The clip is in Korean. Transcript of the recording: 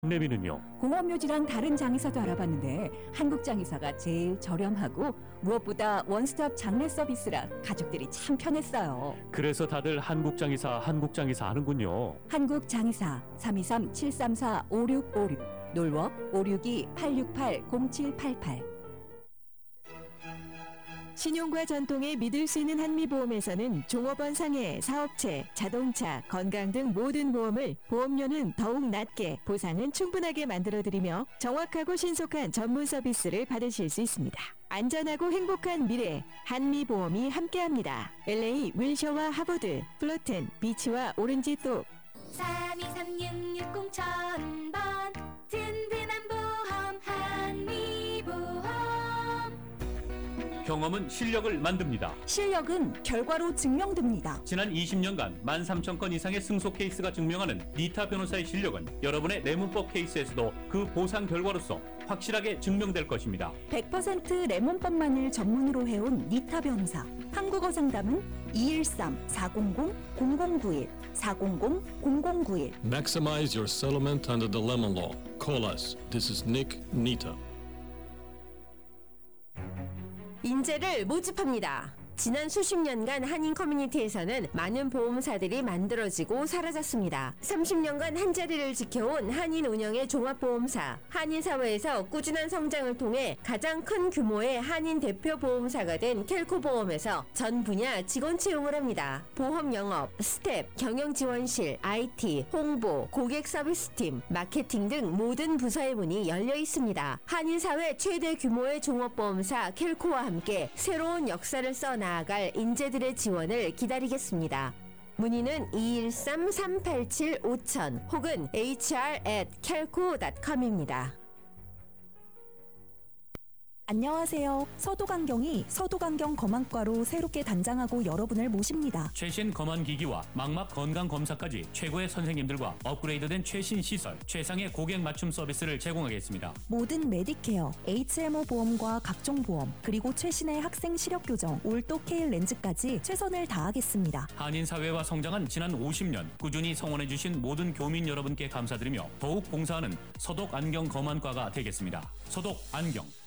내비는요? 공업묘지랑 다른 장의사도 알아봤는데 한국 장의사가 제일 저렴하고 무엇보다 원스톱 장례 서비스라 가족들이 참 편했어요. 그래서 다들 한국장의사 하는군요. 한국장의사 323-734-5656 놀워 562-868-0788. 신용과 전통에 믿을 수 있는 한미보험에서는 종업원 상해, 사업체, 자동차, 건강 등 모든 보험을 보험료는 더욱 낮게, 보상은 충분하게 만들어드리며 정확하고 신속한 전문 서비스를 받으실 수 있습니다. 안전하고 행복한 미래, 한미보험이 함께합니다. LA 윌셔와 하버드, 플러튼, 비치와 오렌지 또 32366000번 든든한 보험 한미보험. 경험은 실력을 만듭니다. 실력은 결과로 증명됩니다. 지난 20년간 13,000건 이상의 승소 케이스가 증명하는 니타 변호사의 실력은 여러분의 내문법 케이스에서도 그 보상 결과로서 확실하게 증명될 것입니다. 100% 레몬법만을 전문으로 해온 니타 변호사. 한국어 상담은 213-400-0091 400-0091. Maximize your settlement under the Lemon Law. Call us. This is Nick Nita. 인재를 모집합니다. 지난 수십 년간 한인 커뮤니티에서는 많은 보험사들이 만들어지고 사라졌습니다. 30년간 한자리를 지켜온 한인 운영의 종합보험사, 한인 사회에서 꾸준한 성장을 통해 가장 큰 규모의 한인 대표 보험사가 된 켈코보험에서 전 분야 직원 채용을 합니다. 보험 영업, 스텝, 경영지원실, IT, 홍보, 고객 서비스팀, 마케팅 등 모든 부서의 문이 열려 있습니다. 한인 사회 최대 규모의 종합보험사 켈코와 함께 새로운 역사를 써나갈 인재들의 지원을 기다리겠습니다. 문의는 213-387-5000 혹은 hr@kelco.com입니다. 안녕하세요. 서도강경이 서도강경 검안과로 새롭게 단장하고 여러분을 모십니다. 최신 검안 기기와 망막 건강 검사까지 최고의 선생님들과 업그레이드된 최신 시설, 최상의 고객 맞춤 서비스를 제공하겠습니다. 모든 메디케어, HMO 보험과 각종 보험, 그리고 최신의 학생 시력 교정, 올도 케일 렌즈까지 최선을 다하겠습니다. 한인 사회와 성장한 지난 50년 꾸준히 성원해주신 모든 교민 여러분께 감사드리며 더욱 봉사하는 서독 안경 검안과가 되겠습니다. 서독 안경.